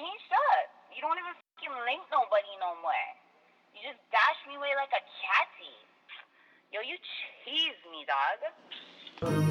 changed up. You don't even fucking link nobody no more. You just dash me away like a catty. Yo, you cheese me, dog.